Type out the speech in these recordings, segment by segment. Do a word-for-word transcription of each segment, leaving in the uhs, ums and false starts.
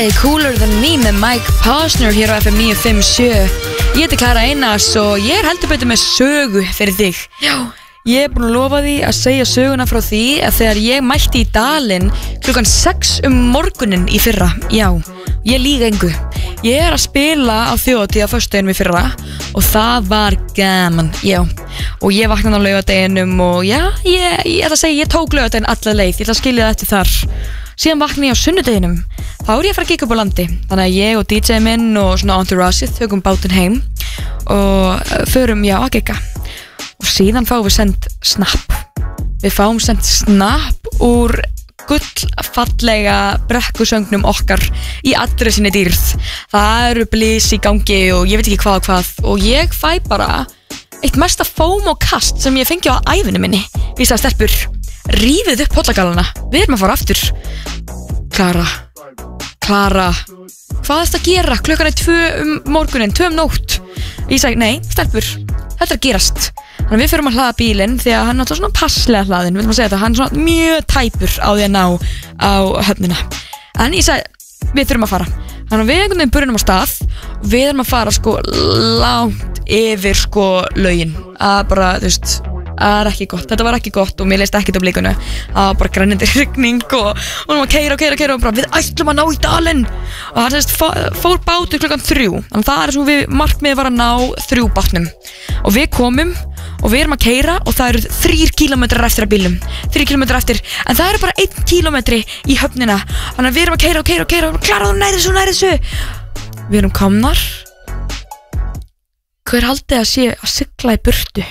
lagi Cooler Than Me með Mike Posner hér á F M níu fimm sjö. Ég heiti Klara Einars og ég er heldur betur með sögu fyrir þig. Já, ég er búin að lofa því að segja söguna frá því að þegar ég mætti í Dalinn klukkan sex um morgunin í fyrra. Já, ég lýg engu. Ég er að spila á þjóðatíð á föstudeginum í fyrra og það var gaman, já. Og ég vaknaði á laugardeginum og já, ég, ég ætla að segja ég tók laugardeginn alla leið, ég ætla að skilja það eftir þar. Síðan vaknaði ég á sunnudeginum, þá er ég að fara að gigga upp á landi. Þannig að ég og D J minn og svona entourage tökum bátinn heim og förum, já, að gigga. Og síðan fáum við send snap. Við fáum send snap úr gullfallega brekkusöngnum okkar í allri sinni dýrð. Það eru blís í gangi og ég veit ekki hvað og hvað og ég fæ bara eitt mesta fóm og kast sem ég fengi á ævinu minni. Vísa stelpur, rífið upp pollagalana, við erum að fara aftur. Klara, Klara, hvað er þetta að gera? Klukkan er tvö um morgunin, tvö um nótt. Ég sagði, nei, stelpur, þetta er að gerast. Þannig að við fyrir að hlaða bílinn því að hann er svona passlega hlaðinn, við viljum að segja þetta, hann er svona mjög tæpur á því að ná á höfnina. En ég sagði, við þurfum að fara. Þannig að við einhvern veginn byrjum á stað og við erum að fara sko langt yfir sko laugin. Að bara, þú veist, það er ekki gott, þetta var ekki gott og mér leist ekkert á blikunu. Það var bara grænjandi rigning og og hún var að keyra og keyra og keyra og bara við ætlum að ná í Dalinn. Og það sést fór bátur klukkan þrjú. Þannig það er sem við markmiðið var að ná þrjú bátnum. Og við komum og við erum að keyra og það eru þrír kílómetrar eftir að bílnum. Þrír kílómetrar eftir, en það eru bara einn kílómetri í höfnina. Þannig að við erum að keyra og keyra og keyra og Klara þú nærið svo nærið svo. Við erum komnar. Hver haldið að sé að sigla í burtu?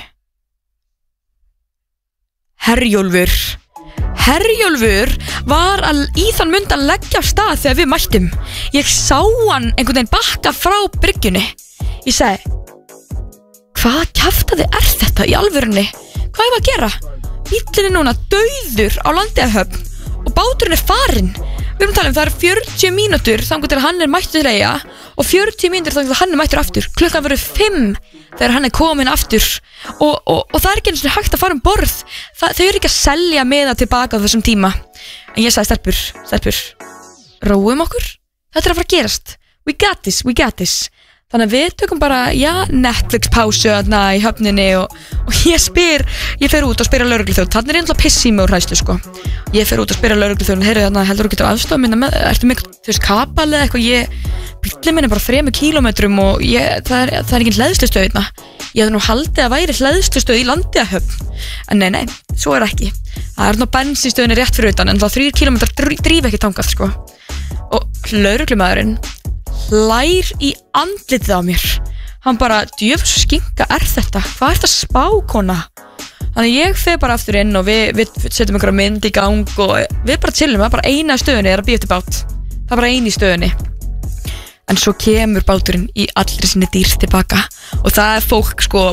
Herjólfur. Herjólfur var að, í þann mund að leggja af stað þegar við mættum. Ég sá hann einhvern veginn bakka frá bryggjunni. Ég segi, hvað kjaftaði er þetta í alvörunni? Hvað er að gera? Bíllinn er núna dauður á Landeyjahöfn og báturinn er farinn. Við erum að tala um það er fjörutíu mínútur þangur til hann er mættur til Eyja og fjörutíu mínútur þangur til hann er mættur aftur. Klukkan verður fimm þegar hann er komin aftur og, og, og það er ekki eins og hægt að fara um borð. Það, þau eru ekki að selja meða tilbaka á þessum tíma. En ég sagði stelpur, stelpur, róum okkur. Þetta er að fara að gerast. We got this, we got this. Þannig að við tökum bara, já, Netflix pásu þarna í höfninni og, og ég spyr, ég fer út og spyr að lögregluþjóð. Þannig er einhverja piss í mig úr hræðslu, sko. Ég fer út og spyr að lögregluþjóð, heyrðu þarna, heldur þú getur aðstofa minna með, ertu með, þú veist, kapal eða eitthvað, ég, bíllinn minn er bara þremur kílómetrum og ég, það er, það er ekki hleðslustöð hérna. Ég hefði nú haldið að væri hleðslustöð í Landeyjahöfn. En nei, nei, svo er ekki. Það er nú bensínstöðinni rétt fyrir utan, en þá þrír kílómetrar drífa ekki þangað, sko. Og lögreglumaðurinn hlær í andlitið á mér. Hann bara, djöfus skinka er þetta? Hvað er þetta spákona? Þannig ég fer bara aftur inn og við, við setjum einhverja mynd í gang og við bara chillum, það er bara eina stöðunni er að bíða eftir bát. Það er bara eina í stöðunni. En svo kemur báturinn í allri sinni dýr tilbaka og það er fólk sko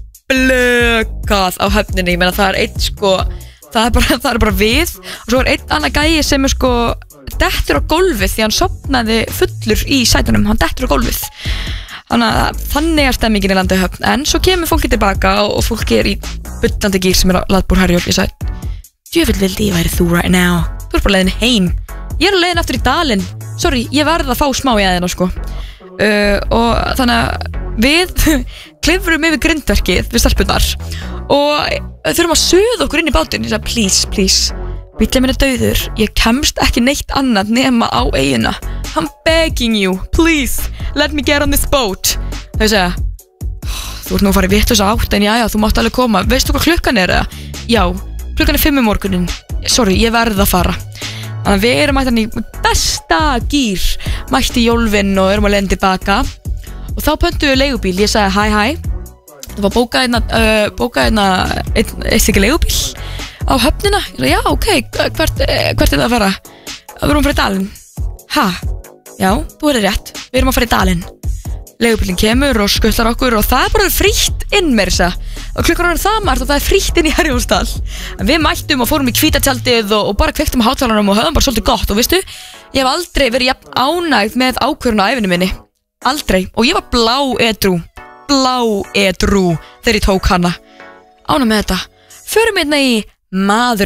blökað á höfninni. Ég meina það er einn sko, það er bara, það er bara við og svo er einn annar gæi sem er sko dettur á gólfið því hann sofnaði fullur í sætunum, hann dettur á gólfið. Þannig að þannig er stemmingin í Landeyjahöfn. En svo kemur fólki tilbaka og fólki er í bullandi gír sem er á Ladbúr Herjólf. Ég sagði, djöfull vildi ég væri þú right now. Þú er bara leiðin heim. Ég er á leiðin aftur í Dalinn. Sorry, ég verð að fá smá í aðeina sko. Uh, og þannig að við klifrum yfir grindverkið við stelpunnar og þurfum að suða okkur inn í bátinn. Ég sagði, please, please. Bíllinn minn er dauður, ég kemst ekki neitt annað nema á eyjuna. I'm begging you, please, let me get on this boat. Þau segja, þú ert nú að fara í vitlausa átt en já, já, þú mátt alveg koma. Veistu hvað klukkan er eða? Já, klukkan er fimm um morgunin. Sorry, ég verð að fara. Þannig að við erum mættan í besta gýr, mætti jólfinn og erum að leiðin tilbaka. Og þá pöntum við leigubíl, ég sagði hæ hæ. Það var bókað einna, uh, bókað einna, eitt, eitt ekki leigubíl á höfnina. Ég sagði, já, ok, hvert, hvert er það að fara? Við erum að fara í Dalinn. Ha? Já, þú er rétt, við erum að fara í Dalinn. Leigubílinn kemur og skutlar okkur og það er bara frítt inn með þessa. Og klukkan er það margt og það er frítt inn í Herjólfsdal. En við mættum og fórum í hvítatjaldið og, og bara kveiktum á hátalaranum og höfum bara svolítið gott. Og veistu, ég hef aldrei verið jafn ánægð með ákvörðun á ævinni minni. Aldrei. Og ég var blá edrú. Blá edrú þegar ég tók hana. Ánægð með þetta. Förum hérna í maður